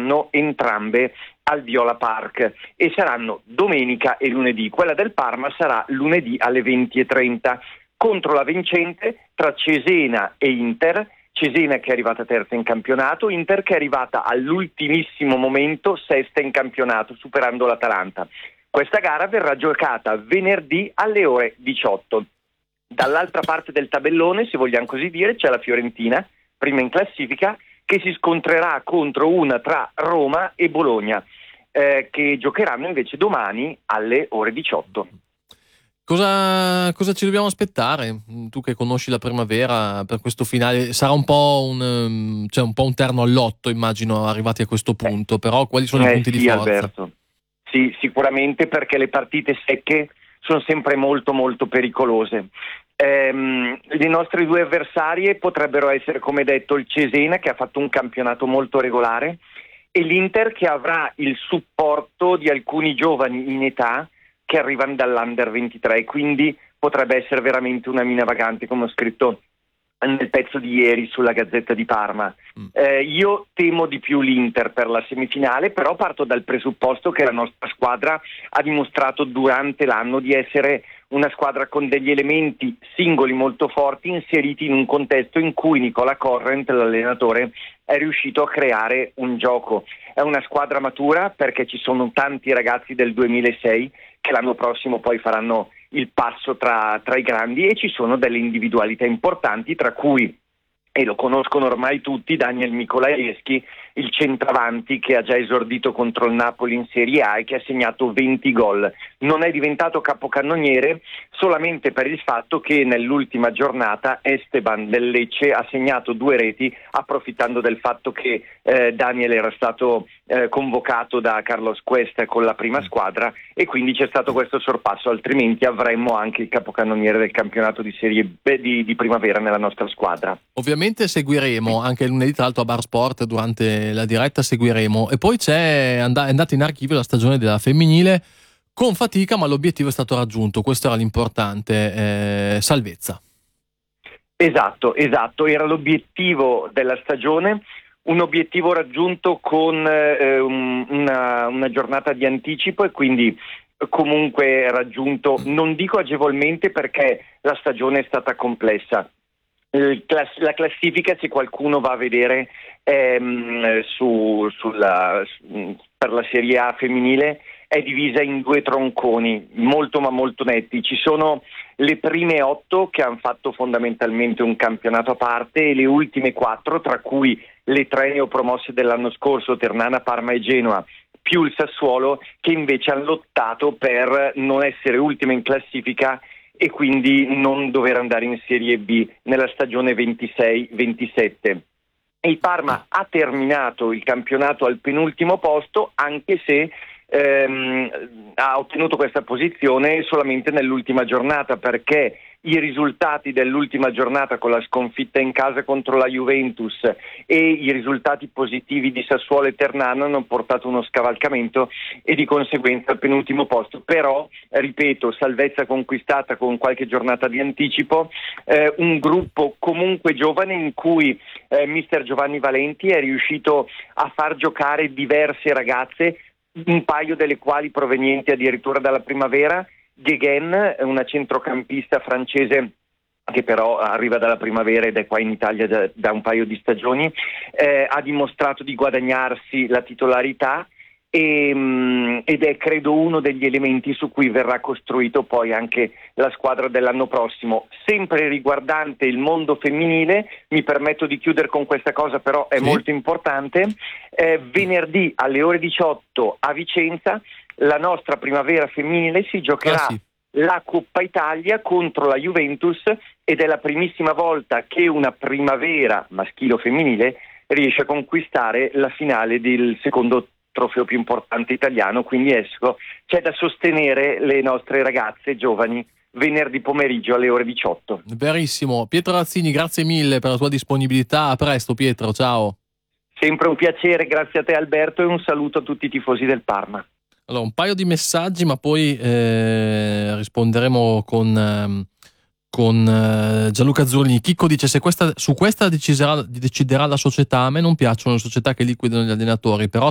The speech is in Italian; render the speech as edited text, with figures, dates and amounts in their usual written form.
giocheranno entrambe al Viola Park e saranno domenica e lunedì. Quella del Parma sarà lunedì alle 20:30 contro la vincente tra Cesena e Inter. Cesena che è arrivata terza in campionato, Inter che è arrivata all'ultimissimo momento sesta in campionato, superando l'Atalanta. Questa gara verrà giocata venerdì alle ore 18. Dall'altra parte del tabellone, se vogliamo così dire, c'è la Fiorentina, prima in classifica, che si scontrerà contro una tra Roma e Bologna, che giocheranno invece domani alle ore 18. Cosa ci dobbiamo aspettare? Tu che conosci la Primavera per questo finale, sarà un po' un terno al lotto, immagino, arrivati a questo punto, però quali sono i punti di forza? Alberto. Sì, sicuramente, perché le partite secche sono sempre molto molto pericolose. Le nostre due avversarie potrebbero essere, come detto, il Cesena, che ha fatto un campionato molto regolare, e l'Inter, che avrà il supporto di alcuni giovani in età che arrivano dall'Under 23, quindi potrebbe essere veramente una mina vagante, come ho scritto nel pezzo di ieri sulla Gazzetta di Parma. Io temo di più l'Inter per la semifinale, però parto dal presupposto che la nostra squadra ha dimostrato durante l'anno di essere una squadra con degli elementi singoli molto forti, inseriti in un contesto in cui Nicola Corrent, l'allenatore, è riuscito a creare un gioco. È una squadra matura, perché ci sono tanti ragazzi del 2006 che l'anno prossimo poi faranno il passo tra i grandi, e ci sono delle individualità importanti, tra cui, e lo conoscono ormai tutti, Daniel Mikolajewski, il centravanti che ha già esordito contro il Napoli in Serie A e che ha segnato 20 gol. Non è diventato capocannoniere solamente per il fatto che nell'ultima giornata Esteban del Lecce ha segnato 2 reti, approfittando del fatto che Daniel era stato convocato da Carlos Cuesta con la prima squadra, e quindi c'è stato questo sorpasso, altrimenti avremmo anche il capocannoniere del campionato di Serie B di primavera nella nostra squadra. Ovviamente seguiremo anche lunedì, tra l'altro a Bar Sport durante la diretta seguiremo, e poi è andata in archivio la stagione della femminile con fatica, ma l'obiettivo è stato raggiunto, questo era l'importante, salvezza. Esatto, era l'obiettivo della stagione, un obiettivo raggiunto con una giornata di anticipo, e quindi comunque raggiunto, non dico agevolmente, perché la stagione è stata complessa. La classifica, se qualcuno va a vedere per la Serie A femminile, è divisa in 2 tronconi molto ma molto netti. Ci sono le prime 8 che hanno fatto fondamentalmente un campionato a parte, e le ultime 4, tra cui le 3 neopromosse dell'anno scorso, Ternana, Parma e Genoa, più il Sassuolo, che invece hanno lottato per non essere ultime in classifica e quindi non dover andare in Serie B nella stagione 26-27. Il Parma ha terminato il campionato al penultimo posto, anche se ha ottenuto questa posizione solamente nell'ultima giornata, perché i risultati dell'ultima giornata, con la sconfitta in casa contro la Juventus e i risultati positivi di Sassuolo e Ternana, hanno portato uno scavalcamento e di conseguenza al penultimo posto. Però, ripeto, salvezza conquistata con qualche giornata di anticipo, un gruppo comunque giovane in cui mister Giovanni Valenti è riuscito a far giocare diverse ragazze, un paio delle quali provenienti addirittura dalla Primavera. Guéguen, una centrocampista francese che però arriva dalla Primavera ed è qua in Italia da un paio di stagioni, ha dimostrato di guadagnarsi la titolarità ed è, credo, uno degli elementi su cui verrà costruito poi anche la squadra dell'anno prossimo. Sempre riguardante il mondo femminile, mi permetto di chiudere con questa cosa, però è molto importante. Venerdì alle ore 18 a Vicenza la nostra Primavera femminile si giocherà la Coppa Italia contro la Juventus, ed è la primissima volta che una Primavera maschile o femminile riesce a conquistare la finale del secondo trofeo più importante italiano, quindi c'è da sostenere le nostre ragazze giovani venerdì pomeriggio alle ore 18. Verissimo. Pietro Razzini, grazie mille per la tua disponibilità. A presto Pietro, ciao. Sempre un piacere, grazie a te Alberto, e un saluto a tutti i tifosi del Parma. Allora, un paio di messaggi, ma poi risponderemo con Gianluca Zurlini. Chicco dice: su questa deciderà la società. A me non piacciono le società che liquidano gli allenatori, però